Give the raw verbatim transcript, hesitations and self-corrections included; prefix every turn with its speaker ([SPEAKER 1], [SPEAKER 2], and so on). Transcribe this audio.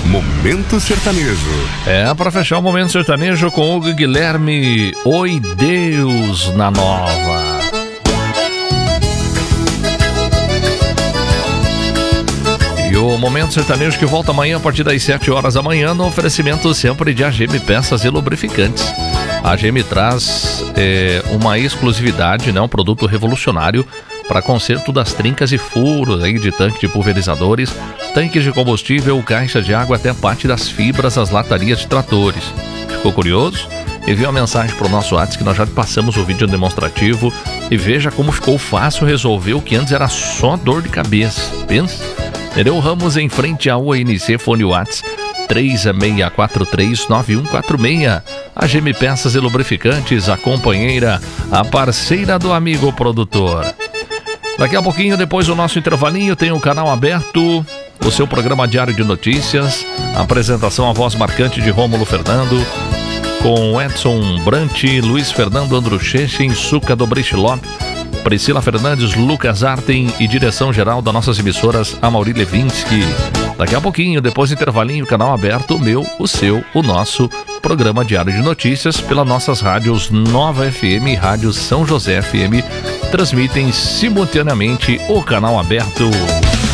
[SPEAKER 1] Momento Sertanejo.
[SPEAKER 2] É, para fechar o Momento Sertanejo com Hugo Guilherme, Oi Deus na Nova. E o Momento Sertanejo que volta amanhã a partir das sete horas da manhã no oferecimento sempre de A G M Peças e Lubrificantes. A A G M traz é, uma exclusividade, né, um produto revolucionário para conserto das trincas e furos aí de tanque de pulverizadores, tanques de combustível, caixas de água até parte das fibras das latarias de tratores. Ficou curioso? Envie uma mensagem para o nosso WhatsApp que nós já passamos o vídeo demonstrativo e veja como ficou fácil resolver o que antes era só dor de cabeça. Pensa? Nereu Ramos em frente à U N C, fone WhatsApp três seis quatro três nove um quatro seis. A G M Peças e Lubrificantes, a companheira, a parceira do amigo produtor. Daqui a pouquinho, depois do nosso intervalinho, tem o canal aberto, o seu programa diário de notícias, a apresentação, a voz marcante de Rômulo Fernando, com Edson Brant, Luiz Fernando Andruchechen, Suca Dobrich Lopes, Priscila Fernandes, Lucas Arten e direção geral das nossas emissoras, Amaury Levinsky. Daqui a pouquinho, depois do intervalinho, canal aberto, o meu, o seu, o nosso programa diário de notícias pelas nossas rádios Nova F M e Rádio São José F M, transmitem simultaneamente o canal aberto.